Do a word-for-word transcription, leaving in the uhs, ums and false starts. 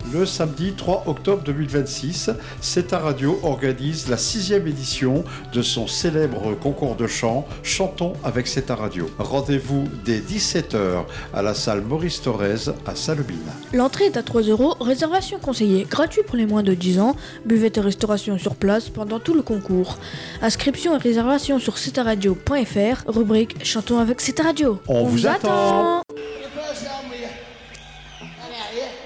Le samedi trois octobre deux mille vingt-six, C E T A Radio organise la sixième édition de son célèbre concours de chant Chantons avec C E T A Radio. Rendez-vous dès dix-sept heures à la salle Maurice Thorez à Salobine. L'entrée est à trois euros, réservation conseillée, gratuit pour les moins de dix ans, buvette et restauration sur place pendant tout le concours. Inscription et réservation sur c e t a radio point f r, rubrique Chantons avec C E T A Radio. On, On vous attend, attend.